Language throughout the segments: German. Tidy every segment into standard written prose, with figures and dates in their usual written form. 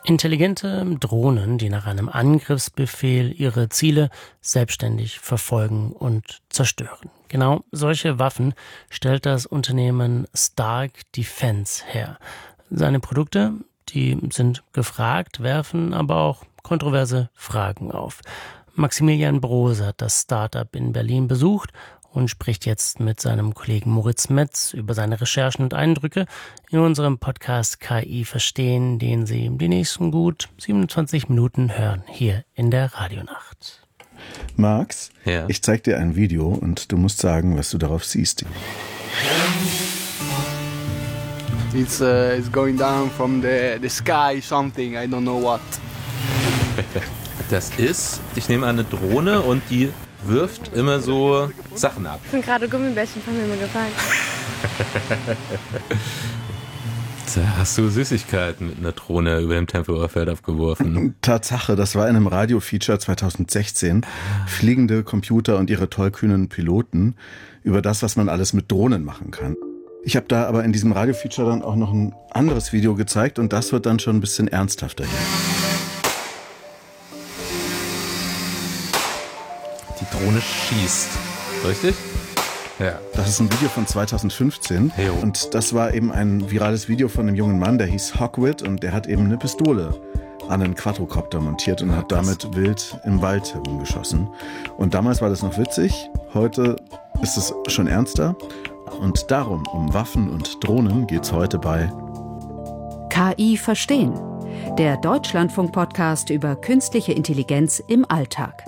Intelligente Drohnen, die nach einem Angriffsbefehl ihre Ziele selbstständig verfolgen und zerstören. Genau solche Waffen stellt das Unternehmen Stark Defense her. Seine Produkte, die sind gefragt, werfen aber auch kontroverse Fragen auf. Maximilian Brose hat das Startup in Berlin besucht und spricht jetzt mit seinem Kollegen Moritz Metz über seine Recherchen und Eindrücke in unserem Podcast KI verstehen, den Sie die nächsten gut 27 Minuten hören, hier in der Radionacht. Max, ja. Ich zeig dir ein Video und du musst sagen, was du darauf siehst. It's going down from the sky, something, I don't know what. Das ist, ich nehme an, eine Drohne und die wirft immer so Sachen ab. Ich bin gerade Gummibärchen von mir gefallen. Da hast du Süßigkeiten mit einer Drohne über dem Tempelhofer Feld abgeworfen. Tatsache, das war in einem Radio-Feature 2016. Fliegende Computer und ihre tollkühnen Piloten über das, was man alles mit Drohnen machen kann. Ich habe da aber in diesem Radio-Feature dann auch noch ein anderes Video gezeigt und das wird dann schon ein bisschen ernsthafter hier. Die Drohne schießt. Richtig? Ja. Das ist ein Video von 2015 und das war eben ein virales Video von einem jungen Mann, der hieß Hawkwit und der hat eben eine Pistole an einen Quadrocopter montiert und hat damit wild im Wald herumgeschossen. Und damals war das noch witzig, heute ist es schon ernster und darum, um Waffen und Drohnen geht's heute bei KI verstehen, der Deutschlandfunk-Podcast über künstliche Intelligenz im Alltag.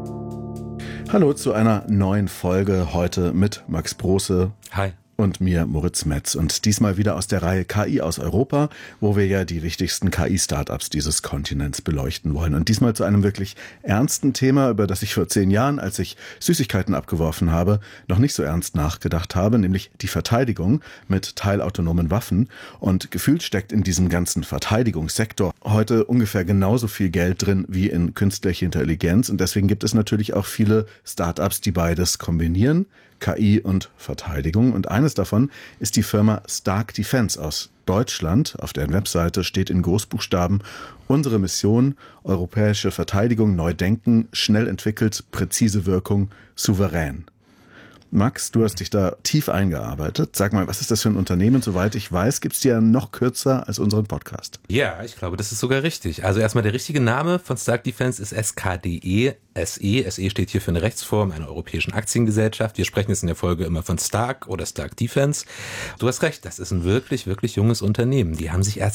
Hallo zu einer neuen Folge heute mit Max Brose. Hi. Und mir, Moritz Metz. Und diesmal wieder aus der Reihe KI aus Europa, wo wir ja die wichtigsten KI-Startups dieses Kontinents beleuchten wollen. Und diesmal zu einem wirklich ernsten Thema, über das ich vor 10 Jahren, als ich Süßigkeiten abgeworfen habe, noch nicht so ernst nachgedacht habe, nämlich die Verteidigung mit teilautonomen Waffen. Und gefühlt steckt in diesem ganzen Verteidigungssektor heute ungefähr genauso viel Geld drin wie in künstliche Intelligenz. Und deswegen gibt es natürlich auch viele Startups, die beides kombinieren. KI und Verteidigung. Und eines davon ist die Firma Stark Defense aus Deutschland. Auf deren Webseite steht in Großbuchstaben: Unsere Mission, europäische Verteidigung neu denken, schnell entwickelt, präzise Wirkung, souverän. Max, du hast dich da tief eingearbeitet. Sag mal, was ist das für ein Unternehmen? Soweit ich weiß, gibt es die ja noch kürzer als unseren Podcast. Ja, ich glaube, das ist sogar richtig. Also erstmal der richtige Name von Stark Defense ist SKDE. SE steht hier für eine Rechtsform einer europäischen Aktiengesellschaft. Wir sprechen jetzt in der Folge immer von Stark oder Stark Defense. Du hast recht, das ist ein wirklich, wirklich junges Unternehmen. Die haben sich erst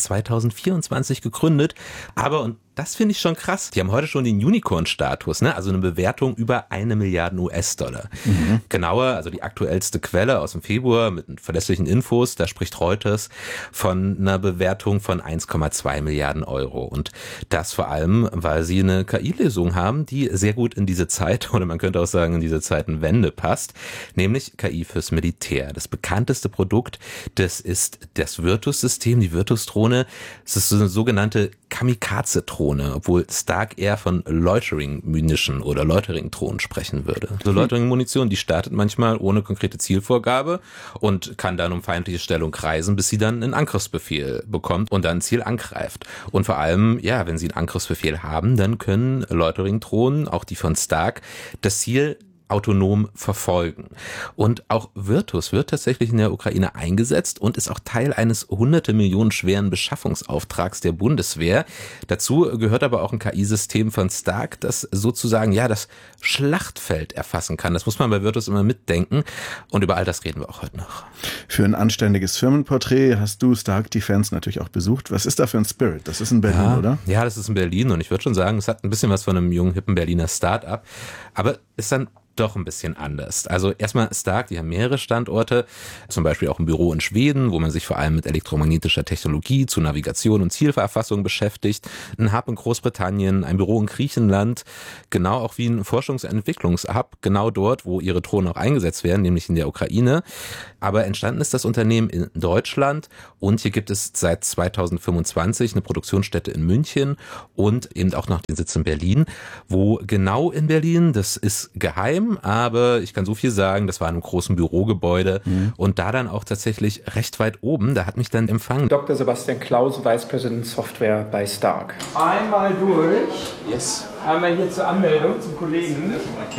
2024 gegründet, aber, und das finde ich schon krass, die haben heute schon den Unicorn-Status, ne? Also eine Bewertung über 1 Milliarde US-Dollar. Genauer, also die aktuellste Quelle aus dem Februar mit verlässlichen Infos, da spricht Reuters von einer Bewertung von 1,2 Milliarden Euro. Und das vor allem, weil sie eine KI-Lösung haben, die sehr gut in diese Zeit, oder man könnte auch sagen, in diese Zeitenwende passt, nämlich KI fürs Militär. Das bekannteste Produkt, das ist das Virtus-System, die Virtus-Drohne. Es ist so eine sogenannte Kamikaze-Drohne, obwohl Stark eher von Loitering-Munition oder Loitering-Drohnen sprechen würde. So Loitering-Munition, die startet manchmal ohne konkrete Zielvorgabe und kann dann um feindliche Stellung kreisen, bis sie dann einen Angriffsbefehl bekommt und dann ein Ziel angreift. Und vor allem, ja, wenn sie einen Angriffsbefehl haben, dann können Loitering-Drohnen, auch die von Stark, das Ziel autonom verfolgen. Und auch Virtus wird tatsächlich in der Ukraine eingesetzt und ist auch Teil eines 100 Millionen schweren Beschaffungsauftrags der Bundeswehr. Dazu gehört aber auch ein KI-System von Stark, das sozusagen ja das Schlachtfeld erfassen kann. Das muss man bei Virtus immer mitdenken und über all das reden wir auch heute noch. Für ein anständiges Firmenporträt hast du Stark Defense natürlich auch besucht. Was ist da für ein Spirit? Das ist in Berlin, oder? Ja, das ist in Berlin und ich würde schon sagen, es hat ein bisschen was von einem jungen, hippen Berliner Start-up, aber ist dann doch ein bisschen anders. Also erstmal Stark, die haben mehrere Standorte, zum Beispiel auch ein Büro in Schweden, wo man sich vor allem mit elektromagnetischer Technologie zu Navigation und Zielverfassung beschäftigt, ein Hub in Großbritannien, ein Büro in Griechenland, genau auch wie ein Forschungs- und Entwicklungshub, genau dort, wo ihre Drohnen auch eingesetzt werden, nämlich in der Ukraine. Aber entstanden ist das Unternehmen in Deutschland und hier gibt es seit 2025 eine Produktionsstätte in München und eben auch noch den Sitz in Berlin, wo genau in Berlin, das ist geheim, zusammen, aber ich kann so viel sagen, das war in einem großen Bürogebäude und da dann auch tatsächlich recht weit oben, da hat mich dann empfangen Dr. Sebastian Klaus, Vice President Software bei Stark. Einmal durch. Yes. Einmal hier zur Anmeldung zum Kollegen.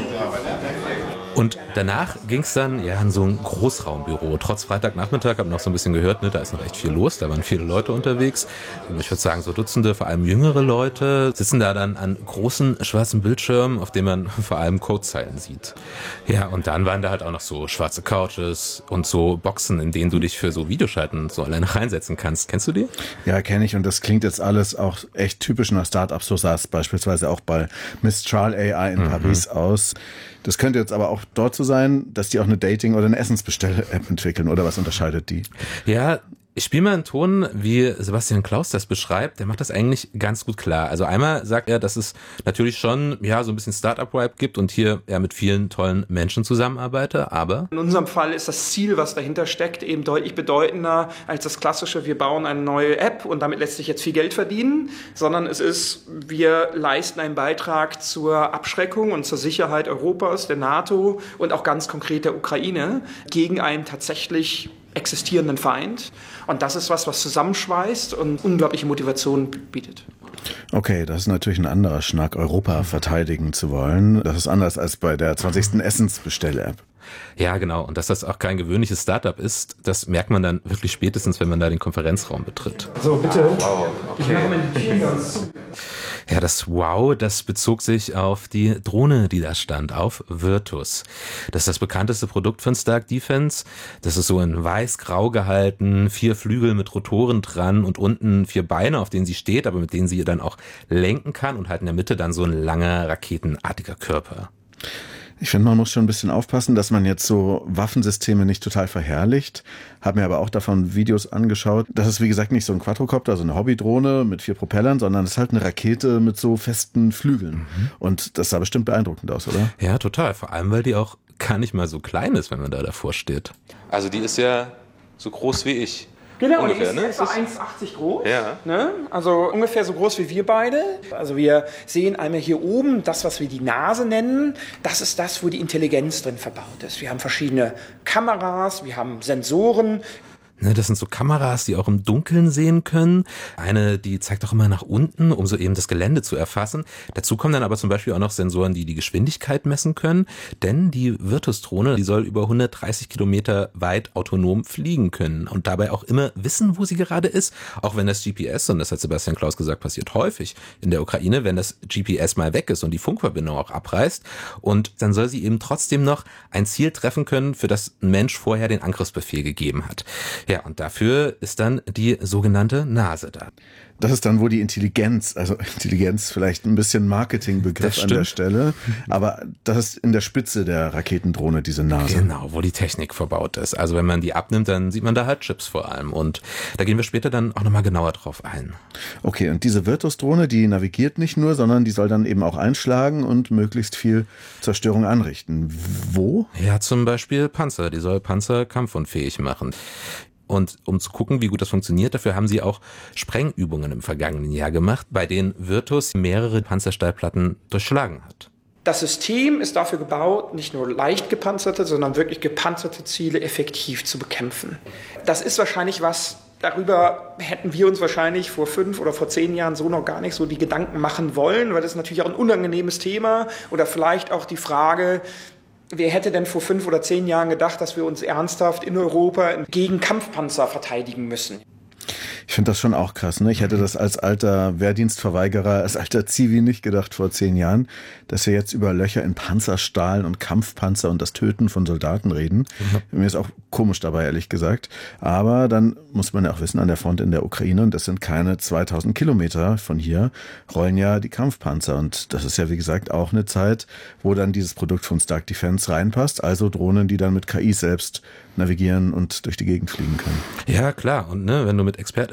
Und danach ging es dann in so ein Großraumbüro. Trotz Freitagnachmittag, habe ich noch so ein bisschen gehört, da ist noch echt viel los, da waren viele Leute unterwegs. Ich würde sagen, so Dutzende, vor allem jüngere Leute, sitzen da dann an großen schwarzen Bildschirmen, auf denen man vor allem Codezeilen sieht. Ja, und dann waren da halt auch noch so schwarze Couches und so Boxen, in denen du dich für so Videoschalten so alleine reinsetzen kannst. Kennst du die? Ja, kenne ich, und das klingt jetzt alles auch echt typisch nach Startups. So sah es beispielsweise auch bei Mistral AI in Paris aus. Das könnte jetzt aber auch dort so sein, dass die auch eine Dating- oder eine Essensbestell-App entwickeln, oder was unterscheidet die? Ja, ich spiele mal einen Ton, wie Sebastian Klaus das beschreibt. Der macht das eigentlich ganz gut klar. Also einmal sagt er, dass es natürlich schon so ein bisschen Startup-Vibe gibt und hier er mit vielen tollen Menschen zusammenarbeite, aber In unserem Fall ist das Ziel, was dahinter steckt, eben deutlich bedeutender als das klassische, wir bauen eine neue App und damit lässt sich jetzt viel Geld verdienen, sondern es ist, wir leisten einen Beitrag zur Abschreckung und zur Sicherheit Europas, der NATO und auch ganz konkret der Ukraine gegen einen tatsächlich existierenden Feind. Und das ist was zusammenschweißt und unglaubliche Motivation bietet. Okay, das ist natürlich ein anderer Schnack, Europa verteidigen zu wollen. Das ist anders als bei der 20. Essensbestell-App. ja, genau. Und dass das auch kein gewöhnliches Startup ist, das merkt man dann wirklich spätestens, wenn man da den Konferenzraum betritt. So, bitte. Wow. Okay. Ich mache mal die Türen ganz zu. Ja, das Wow, das bezog sich auf die Drohne, die da stand, auf Virtus. Das ist das bekannteste Produkt von Stark Defense. Das ist so in weiß-grau gehalten, 4 Flügel mit Rotoren dran und unten 4 Beine, auf denen sie steht, aber mit denen sie dann auch lenken kann und halt in der Mitte dann so ein langer, raketenartiger Körper. Ich finde, man muss schon ein bisschen aufpassen, dass man jetzt so Waffensysteme nicht total verherrlicht. Habe mir aber auch davon Videos angeschaut. Das ist, wie gesagt, nicht so ein Quadrocopter, so eine Hobbydrohne mit 4 Propellern, sondern es ist halt eine Rakete mit so festen Flügeln. Und das sah bestimmt beeindruckend aus, oder? Ja, total. Vor allem, weil die auch gar nicht mal so klein ist, wenn man da davor steht. Also die ist ja so groß wie ich. Genau, ungefähr, die ist etwa 1,80 groß. Ja. Ne? Also ungefähr so groß wie wir beide. Also wir sehen einmal hier oben das, was wir die Nase nennen. Das ist das, wo die Intelligenz drin verbaut ist. Wir haben verschiedene Kameras, wir haben Sensoren. Das sind so Kameras, die auch im Dunkeln sehen können. Eine, die zeigt auch immer nach unten, um so eben das Gelände zu erfassen. Dazu kommen dann aber zum Beispiel auch noch Sensoren, die die Geschwindigkeit messen können. Denn die Virtus-Drohne, die soll über 130 Kilometer weit autonom fliegen können und dabei auch immer wissen, wo sie gerade ist. Auch wenn das GPS, und das hat Sebastian Klaus gesagt, passiert häufig in der Ukraine, wenn das GPS mal weg ist und die Funkverbindung auch abreißt. Und dann soll sie eben trotzdem noch ein Ziel treffen können, für das ein Mensch vorher den Angriffsbefehl gegeben hat. Ja, und dafür ist dann die sogenannte Nase da. Das ist dann, wo die Intelligenz vielleicht ein bisschen Marketingbegriff an der Stelle, aber das ist in der Spitze der Raketendrohne, diese Nase. Genau, wo die Technik verbaut ist. Also wenn man die abnimmt, dann sieht man da halt Chips vor allem und da gehen wir später dann auch nochmal genauer drauf ein. Okay, und diese Virtus-Drohne, die navigiert nicht nur, sondern die soll dann eben auch einschlagen und möglichst viel Zerstörung anrichten. Wo? Ja, zum Beispiel Panzer. Die soll Panzer kampfunfähig machen. Und um zu gucken, wie gut das funktioniert, dafür haben sie auch Sprengübungen im vergangenen Jahr gemacht, bei denen Virtus mehrere Panzerstallplatten durchschlagen hat. Das System ist dafür gebaut, nicht nur leicht gepanzerte, sondern wirklich gepanzerte Ziele effektiv zu bekämpfen. Das ist wahrscheinlich was, darüber hätten wir uns wahrscheinlich vor 5 oder vor 10 Jahren so noch gar nicht so die Gedanken machen wollen, weil das ist natürlich auch ein unangenehmes Thema oder vielleicht auch die Frage, wer hätte denn vor 5 oder 10 Jahren gedacht, dass wir uns ernsthaft in Europa gegen Kampfpanzer verteidigen müssen? Ich finde das schon auch krass, ne? Ich hätte das als alter Wehrdienstverweigerer, als alter Zivi nicht gedacht vor 10 Jahren, dass wir jetzt über Löcher in Panzerstahlen und Kampfpanzer und das Töten von Soldaten reden. Mir ist auch komisch dabei, ehrlich gesagt. Aber dann muss man ja auch wissen, an der Front in der Ukraine, und das sind keine 2000 Kilometer von hier, rollen ja die Kampfpanzer. Und das ist ja, wie gesagt, auch eine Zeit, wo dann dieses Produkt von Stark Defense reinpasst. Also Drohnen, die dann mit KI selbst navigieren und durch die Gegend fliegen können. Ja, klar. Und wenn du mit ExpertInnen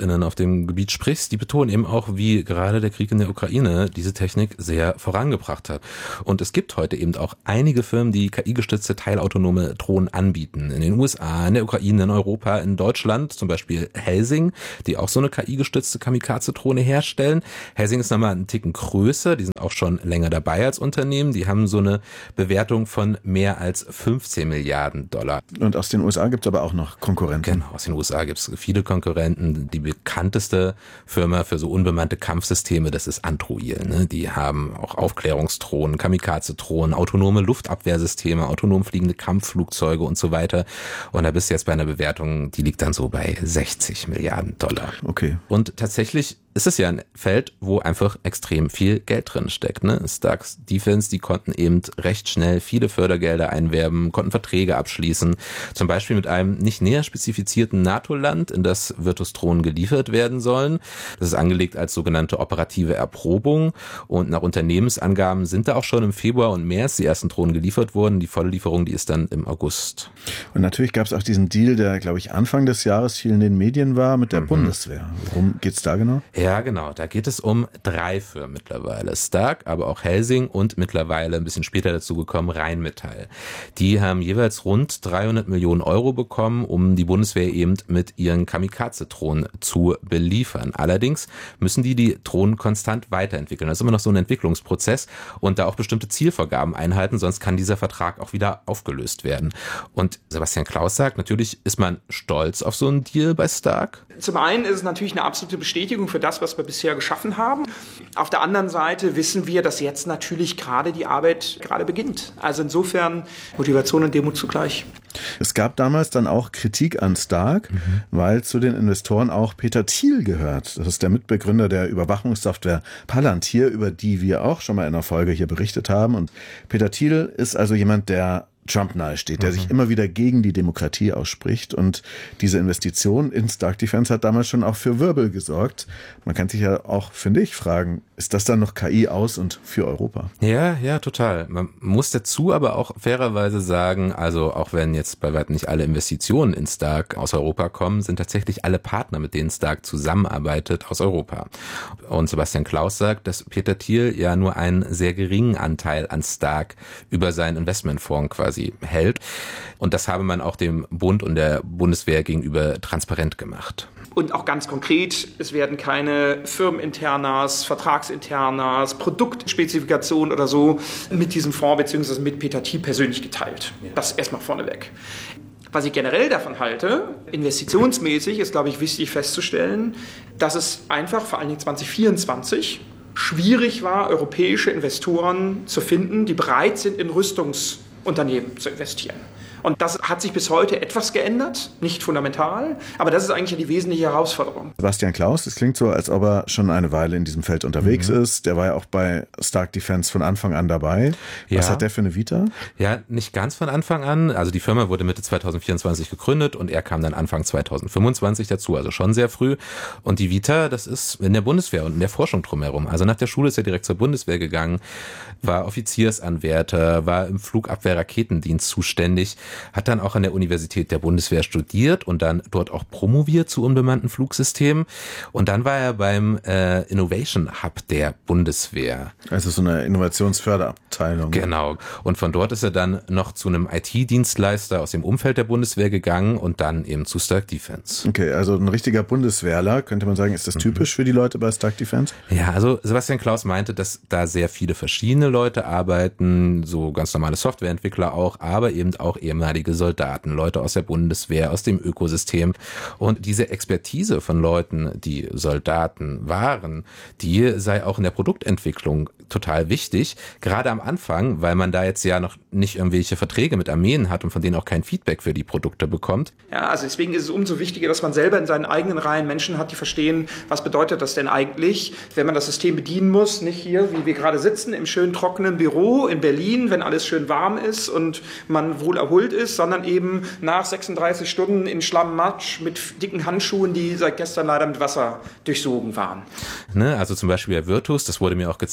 ExpertInnen auf dem Gebiet sprichst, die betonen eben auch, wie gerade der Krieg in der Ukraine diese Technik sehr vorangebracht hat. Und es gibt heute eben auch einige Firmen, die KI-gestützte teilautonome Drohnen anbieten. In den USA, in der Ukraine, in Europa, in Deutschland, zum Beispiel Helsing, die auch so eine KI-gestützte Kamikaze-Drohne herstellen. Helsing ist nochmal einen Ticken größer, die sind auch schon länger dabei als Unternehmen. Die haben so eine Bewertung von mehr als 15 Milliarden $. Und aus den USA gibt es aber auch noch Konkurrenten. Genau, aus den USA gibt es viele Konkurrenten. Die bekannteste Firma für so unbemannte Kampfsysteme, das ist Anduril. Ne? Die haben auch Aufklärungsdrohnen, Kamikaze-Drohnen, autonome Luftabwehrsysteme, autonom fliegende Kampfflugzeuge und so weiter. Und da bist du jetzt bei einer Bewertung, die liegt dann so bei 60 Milliarden $. Okay. Und tatsächlich ist es ja ein Feld, wo einfach extrem viel Geld drin steckt. Ne? Stark Defense, die konnten eben recht schnell viele Fördergelder einwerben, konnten Verträge abschließen, zum Beispiel mit einem nicht näher spezifizierten NATO-Land, in das Virtus-Drohnen geliefert werden sollen. Das ist angelegt als sogenannte operative Erprobung und nach Unternehmensangaben sind da auch schon im Februar und März die ersten Drohnen geliefert worden. Die volle Lieferung, die ist dann im August. Und natürlich gab es auch diesen Deal, der, glaube ich, Anfang des Jahres viel in den Medien war, mit der Bundeswehr. Worum geht's da genau? Ja, genau. Da geht es um 3 Firmen mittlerweile. Stark, aber auch Helsing und mittlerweile ein bisschen später dazu gekommen Rheinmetall. Die haben jeweils rund 300 Millionen € bekommen, um die Bundeswehr eben mit ihren Kamikaze-Drohnen zu beliefern. Allerdings müssen die Drohnen konstant weiterentwickeln. Das ist immer noch so ein Entwicklungsprozess und da auch bestimmte Zielvorgaben einhalten, sonst kann dieser Vertrag auch wieder aufgelöst werden. Und Sebastian Klaus sagt, natürlich ist man stolz auf so einen Deal bei Stark. Zum einen ist es natürlich eine absolute Bestätigung für das, was wir bisher geschaffen haben. Auf der anderen Seite wissen wir, dass jetzt natürlich gerade die Arbeit beginnt. Also insofern Motivation und Demut zugleich. Es gab damals dann auch Kritik an Stark, weil zu den Investoren auch Peter Thiel gehört. Das ist der Mitbegründer der Überwachungssoftware Palantir, über die wir auch schon mal in einer Folge hier berichtet haben. Und Peter Thiel ist also jemand, der Trump nahesteht, der sich immer wieder gegen die Demokratie ausspricht. Und diese Investition in Stark Defense hat damals schon auch für Wirbel gesorgt. Man kann sich ja auch, finde ich, fragen, ist das dann noch KI aus und für Europa? Ja, total. Man muss dazu aber auch fairerweise sagen, also auch wenn jetzt bei weitem nicht alle Investitionen in Stark aus Europa kommen, sind tatsächlich alle Partner, mit denen Stark zusammenarbeitet, aus Europa. Und Sebastian Klaus sagt, dass Peter Thiel ja nur einen sehr geringen Anteil an Stark über seinen Investmentfonds quasi hält. Und das habe man auch dem Bund und der Bundeswehr gegenüber transparent gemacht. Und auch ganz konkret, es werden keine Firmeninternas, Vertragsinternas, Produktspezifikationen oder so mit diesem Fonds bzw. mit Peter Thiel persönlich geteilt. Das erstmal vorneweg. Was ich generell davon halte, investitionsmäßig ist, glaube ich, wichtig festzustellen, dass es einfach vor allen Dingen 2024 schwierig war, europäische Investoren zu finden, die bereit sind, in Rüstungsunternehmen zu investieren. Und das hat sich bis heute etwas geändert, nicht fundamental, aber das ist eigentlich die wesentliche Herausforderung. Sebastian Klaus, es klingt so, als ob er schon eine Weile in diesem Feld unterwegs ist. Der war ja auch bei Stark Defense von Anfang an dabei. Was hat der für eine Vita? Ja, nicht ganz von Anfang an. Also die Firma wurde Mitte 2024 gegründet und er kam dann Anfang 2025 dazu, also schon sehr früh. Und die Vita, das ist in der Bundeswehr und in der Forschung drumherum. Also nach der Schule ist er direkt zur Bundeswehr gegangen, war Offiziersanwärter, war im Flugabwehr-Raketendienst zuständig, hat dann auch an der Universität der Bundeswehr studiert und dann dort auch promoviert zu unbemannten Flugsystemen. Und dann war er beim Innovation Hub der Bundeswehr. Also so eine Innovationsförderabteilung. Genau. Und von dort ist er dann noch zu einem IT-Dienstleister aus dem Umfeld der Bundeswehr gegangen und dann eben zu Stark Defense. Okay, also ein richtiger Bundeswehrler, könnte man sagen. Ist das typisch für die Leute bei Stark Defense? Ja, also Sebastian Klaus meinte, dass da sehr viele verschiedene Leute arbeiten, so ganz normale Softwareentwickler auch, aber eben auch ehemalige Soldaten, Leute aus der Bundeswehr, aus dem Ökosystem. Und diese Expertise von Leuten, die Soldaten waren, die sei auch in der Produktentwicklung total wichtig, gerade am Anfang, weil man da jetzt ja noch nicht irgendwelche Verträge mit Armeen hat und von denen auch kein Feedback für die Produkte bekommt. Ja, also deswegen ist es umso wichtiger, dass man selber in seinen eigenen Reihen Menschen hat, die verstehen, was bedeutet das denn eigentlich, wenn man das System bedienen muss, nicht hier, wie wir gerade sitzen, im schönen trockenen Büro in Berlin, wenn alles schön warm ist und man wohl erholt ist, sondern eben nach 36 Stunden in Schlamm-Matsch mit dicken Handschuhen, die seit gestern leider mit Wasser durchsogen waren. Ne, also zum Beispiel bei Virtus, das wurde mir auch gezeigt, das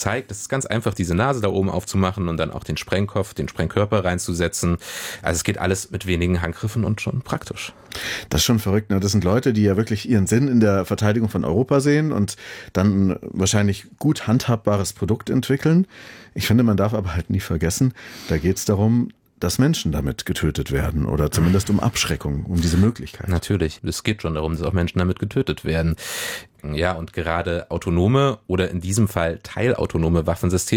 ist ganz einfach, diese Nase da oben aufzumachen und dann auch den Sprengkopf, den Sprengkörper reinzusetzen. Also es geht alles mit wenigen Handgriffen und schon praktisch. Das ist schon verrückt, ne? Das sind Leute, die ja wirklich ihren Sinn in der Verteidigung von Europa sehen und dann wahrscheinlich gut handhabbares Produkt entwickeln. Ich finde, man darf aber halt nie vergessen, da geht es darum, dass Menschen damit getötet werden oder zumindest um Abschreckung, um diese Möglichkeit. Natürlich, es geht schon darum, dass auch Menschen damit getötet werden. Ja, und gerade autonome oder in diesem Fall teilautonome Waffensysteme